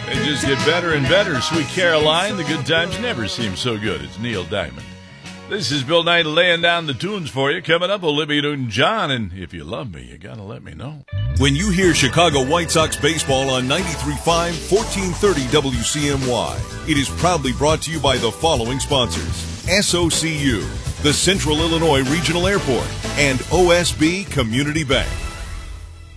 They just get better and better. Sweet Caroline, the good times never seem so good. It's Neil Diamond. This is Bill Knight laying down the tunes for you. Coming up, Olivia Newton-John, and if you love me, you gotta let me know. When you hear Chicago White Sox baseball on 93.5, 1430 WCMY, it is proudly brought to you by the following sponsors: SOCU, the Central Illinois Regional Airport, and OSB Community Bank.